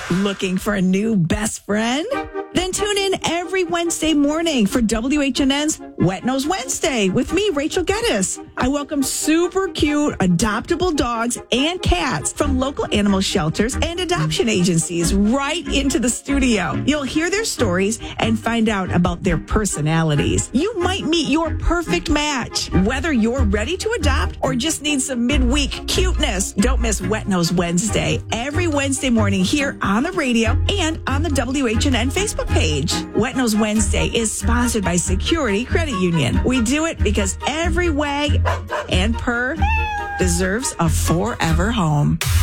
Looking for a new best friend? Then tune in every Wednesday morning for WHNN's Wet Nose Wednesday with me, Rachel Geddes. I welcome super cute adoptable dogs and cats from local animal shelters and adoption agencies right into the studio. You'll hear their stories and find out about their personalities. You might meet your perfect match. Whether you're ready to adopt or just need some midweek cuteness, don't miss Wet Nose Wednesday every Wednesday morning here on the radio and on the WHNN Facebook page. Wet Nose Wednesday is sponsored by Security Credit Union. We do it because every wag and purr deserves a forever home.